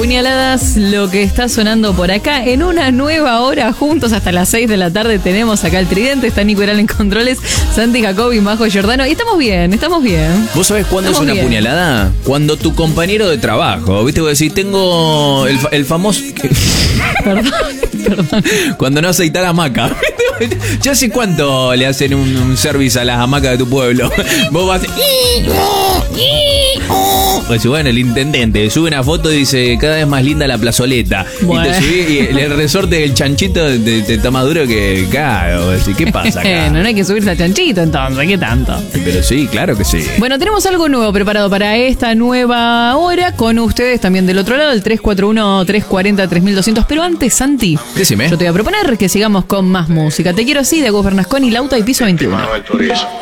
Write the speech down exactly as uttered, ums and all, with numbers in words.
puñaladas lo que está sonando por acá. En una nueva hora, juntos hasta las seis de la tarde, tenemos acá el tridente. Está Nico Herál en controles, Santi Jacobi, Majo Giordano. Y estamos bien, estamos bien. ¿Vos sabés cuándo Estamos es una bien. puñalada? Cuando tu compañero de trabajo, ¿viste? Vos decís, tengo el, fa- el famoso... Perdón, perdón. Cuando no aceitás la hamaca. ¿Ya hace cuánto le hacen un, un service a las hamacas de tu pueblo? Vos vas... Pues bueno, el intendente sube una foto y dice, cada vez más linda la plazoleta. Bueno. Y te subí y el resorte del chanchito te, te está más duro que... Claro, vos decís, ¿qué pasa acá? Bueno, no hay que subirse a chanchito entonces, ¿qué tanto? Pero sí, claro que sí. Bueno, tenemos algo nuevo preparado para esta nueva hora con ustedes también del otro lado, el tres cuatro uno, tres cuatro cero, tres mil doscientos. Pero antes, Santi, Decime. yo te voy a proponer que sigamos con más música. Te quiero así, de Agus Bernasconi, Lauta y Piso veintiuno.